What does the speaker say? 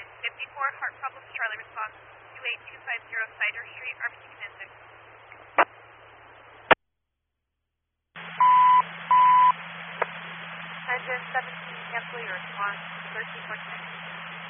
Engine 54, Heart Problems, Charlie response 28250 Cider Street, Armitage, Kansas. Engine 17, cancel your response 1314.